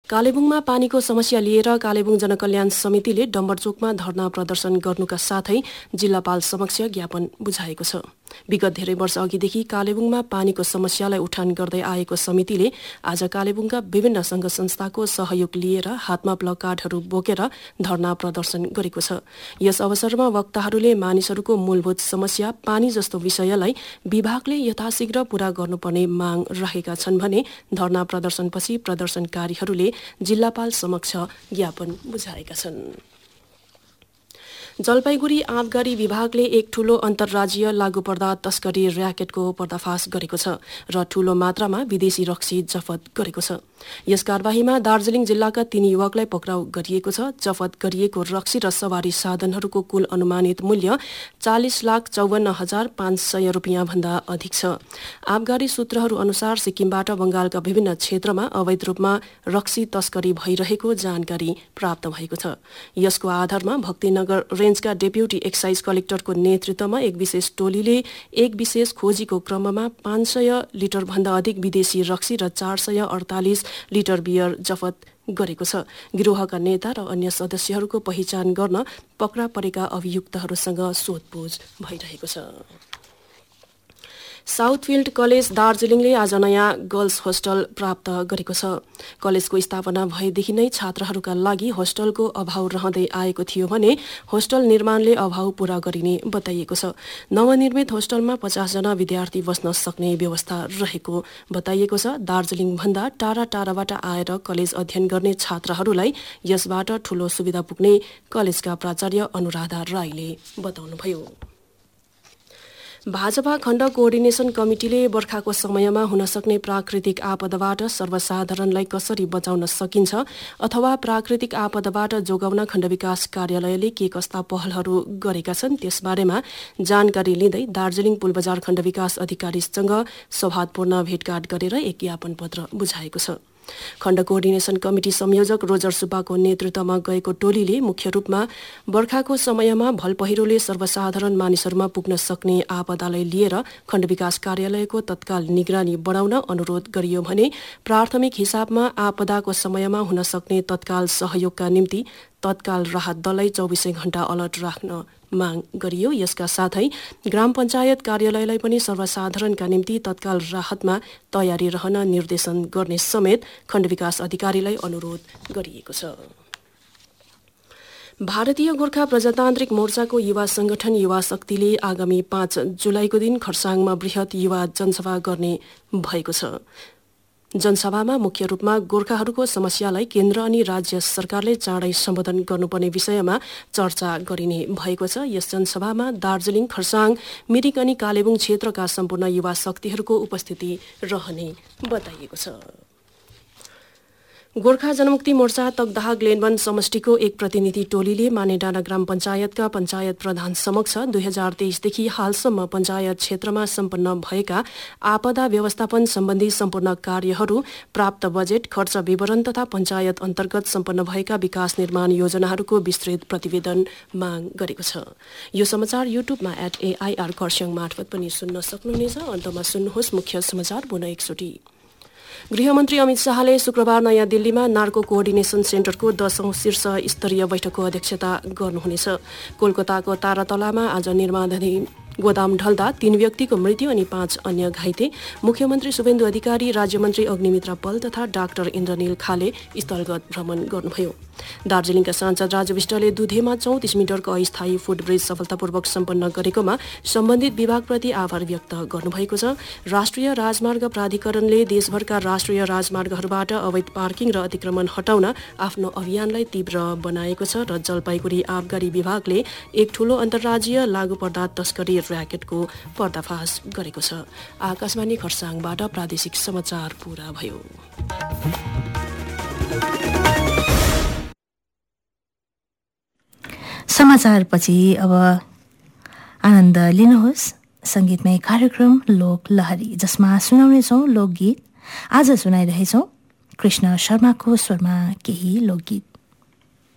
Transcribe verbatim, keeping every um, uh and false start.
कालेबुङमा पानीको समस्या लिएर कालेबुङ जनकल्याण समितिले डम्बरचोकमा धरना प्रदर्शन गर्नुका साथै जिल्लापाल समक्ष ज्ञापन बुझाएको छ। विगत धेरै वर्ष अघिदेखि कालेबुङमा पानीको समस्यालाई उठान गर्दै आएको समितिले आज कालेबुङका विभिन्न संघ संस्थाको सहयोग लिएर हातमा प्लकार्डहरू बोकेर धरना प्रदर्शन गरेको छ। यस अवसरमा वक्ताहरूले मानिसहरूको मूलभूत समस्या पानी जस्तो विषयलाई विभागले यथाशीघ्र पूरा गर्नुपर्ने माग राखेका छन् भने धरना प्रदर्शनपछि प्रदर्शनकारीहरूले जिल्लापाल समक्ष ज्ञापन बुझाएका छन्। जलपाइगुडी आबकारी विभागले एक ठूलो अन्तर्राज्यीय लागू पर्दा तस्करी र्याकेटको पर्दाफास गरेको छ र ठूलो मात्रामा विदेशी रक्सी जफत गरेको छ। यस कारबाहीमा दार्जिलिङ जिल्लाका तीन युवकलाई पक्राउ गरिएको छ। जफत गरिएको रक्सी र सवारी साधनहरूको कुल अनुमानित मूल्य चालिस लाख चौवन्न हजार पाँच सय रुपियाँ भन्दा अधिक छ। आबकारी सूत्रहरू अनुसार सिक्किमबाट बंगालका विभिन्न क्षेत्रमा अवैध रूपमा रक्सी तस्करी भइरहेको जानकारी प्राप्त भएको छ। यसको आधारमा भक्तिनगर रेन्जका डेप्युटी एक्साइज कलेक्टरको नेतृत्वमा एक विशेष टोलीले एक विशेष खोजीको क्रममा पाँच सय लिटर भन्दा अधिक विदेशी रक्सी र चार सय अडतालिस लिटर बियर जफत गरेको छ। गिरोहका नेता र अन्य सदस्यहरूको पहिचान गर्न पक्रा परेका अभियुक्तहरूसँग सोधपुछ भइरहेको छ। साउथफिल्ड कलेज दार्जिलिङले आज नयाँ गर्ल्स होस्टल प्राप्त गरेको छ। कलेजको स्थापना भएदेखि नै छात्राहरूका लागि होस्टलको अभाव रहँदै आएको थियो भने होस्टल निर्माणले अभाव पूरा गरिने बताइएको छ। नवनिर्मित होस्टलमा पचासजना विद्यार्थी बस्न सक्ने व्यवस्था रहेको बताइएको छ। दार्जिलिङ भन्दा टाढा टाढाबाट आएर कलेज अध्ययन गर्ने छात्राहरूलाई यसबाट ठूलो सुविधा पुग्ने कलेजका प्राचार्य अनुराधा राईले बताउनुभयो। भाजपा खण्ड कोअर्डिनेसन कमिटिले बर्खाको समयमा हुन सक्ने प्राकृतिक आपदाबाट सर्वसाधारणलाई कसरी बचाउन सकिन्छ अथवा प्राकृतिक आपदाबाट जोगाउन खण्ड विकास कार्यालयले के कस्ता पहलहरू गरेका छन् त्यसबारेमा जानकारी लिँदै दार्जिलिङ पुलबजार खण्ड विकास अधिकारीसँग सौहार्दपूर्ण भेटघाट गरेर एक ज्ञापन पत्र बुझाएको छ। खण्ड कोअर्डिनेसन कमिटी संयोजक रोजर सुब्बाको नेतृत्वमा गएको टोलीले मुख्य रूपमा बर्खाको समयमा भलपहिरोले सर्वसाधारण मानिसहरूमा पुग्न सक्ने आपदालाई लिएर खण्ड विकास कार्यालयको तत्काल निगरानी बढाउन अनुरोध गरियो भने प्राथमिक हिसाबमा आपदाको समयमा हुन सक्ने तत्काल सहयोगका निम्ति तत्काल राहत दललाई चौबिसै घण्टा अलर्ट राख्न माग गरियो। यसका साथै ग्राम पञ्चायत कार्यालयलाई पनि सर्वसाधारणका निम्ति तत्काल राहतमा तयारी रहन निर्देशन गर्ने समेत खण्ड विकास अधिकारीलाई अनुरोध गरिएको छ। भारतीय गोर्खा प्रजातान्त्रिक मोर्चाको युवा संगठन युवा शक्तिले आगामी पाँच जुलाईको दिन खरसाङमा बृहत युवा जनसभा गर्ने भएको छ। जनसभामा मुख्य रूपमा गोर्खाहरूको समस्यालाई केन्द्र अनि राज्य सरकारले चाँडै सम्बोधन गर्नुपर्ने विषयमा चर्चा गरिने भएको छ। यस जनसभामा दार्जिलिङ, खरसाङ, मिरिक अनि कालेबुङ क्षेत्रका सम्पूर्ण युवा शक्तिहरूको उपस्थिति रहने बताइएको छ। गोर्खा जनमुक्ति मोर्चा तकदाह ग्लेनबन समष्टिको एक प्रतिनिधि टोलीले मानेडाँडा ग्राम पञ्चायतका पञ्चायत प्रधान समक्ष दुई हजार तेइसदेखि हालसम्म पञ्चायत क्षेत्रमा सम्पन्न भएका आपदा व्यवस्थापन सम्बन्धी सम्पूर्ण कार्यहरू, प्राप्त बजेट, खर्च विवरण तथा पञ्चायत अन्तर्गत सम्पन्न भएका विकास निर्माण योजनाहरूको विस्तृत प्रतिवेदन माग गरेको छ। यो समाचार युट्युबमा एट एआईआर खरसाङ मार्फत पनि सुन्न सक्नुहुनेछ। अन्तमा सुन्नुहोस् मुख्य समाचार पुनः एकचोटि। गृहमन्त्री अमित शाहले शुक्रबार नयाँ दिल्लीमा नार्को कोअर्डिनेसन सेन्टरको दशौं शीर्ष स्तरीय बैठकको अध्यक्षता गर्नुहुनेछ। कोलकाताको तारातलामा आज निर्माणाधीन गोदाम ढल्दा तीन व्यक्तिको मृत्यु अनि पाँच अन्य घाइते। मुख्यमन्त्री शुभेन्दु अधिकारी, राज्यमन्त्री अग्निमित्र पल तथा डाक्टर इन्द्रनील खाले स्थलगत भ्रमण गर्नुभयो। दार्जिलिङका सांसद राजु विष्टले दुधेमा चौतिस मिटरको अस्थायी फुटब्रिज सफलतापूर्वक सम्पन्न गरेकोमा सम्बन्धित विभागप्रति आभार व्यक्त गर्नुभएको छ। राष्ट्रिय राजमार्ग प्राधिकरणले देशभरका राष्ट्रिय राजमार्गहरूबाट अवैध पार्किङ र अतिक्रमण हटाउन आफ्नो अभियानलाई तीव्र बनाएको छ र जलपाइगुडी आबकारी विभागले एक ठूलो अन्तर्राज्यीय लागू पर्दा तस्करी र्याकेटको पर्दाफास गरेको छ। आकाशवाणी खरसाङबाट प्रादेशिक समाचार पूरा भयो। समाचारपछि अब आनन्द लिनुहोस् संगीतमय कार्यक्रम लोक लहरी, जसमा सुनाउनेछौँ लोकगीत। आज सुनाइरहेछौँ कृष्ण शर्माको स्वरमा केही लोकगीत।